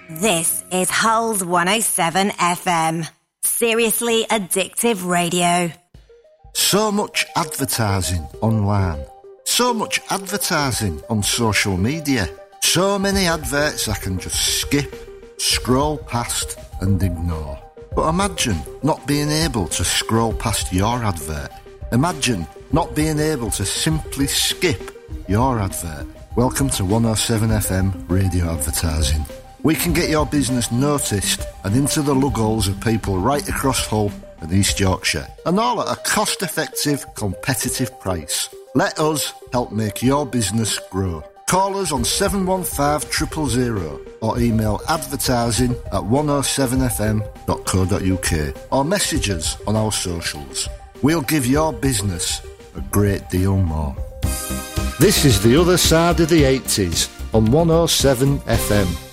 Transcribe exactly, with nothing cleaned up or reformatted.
This is Hull's one oh seven F M. Seriously addictive radio. So much advertising online. So much advertising on social media. So many adverts I can just skip, scroll past and ignore. But imagine not being able to scroll past your advert. Imagine not being able to simply skip your advert. Welcome to one oh seven F M radio advertising. We can get your business noticed and into the lug holes of people right across Hull and East Yorkshire, and all at a cost-effective, competitive price. Let us help make your business grow. Call us on seven one five, zero zero zero or email advertising at one oh seven f m dot co dot u k or message us on our socials. We'll give your business a great deal more. This is The Other Side of the eighties on one oh seven F M.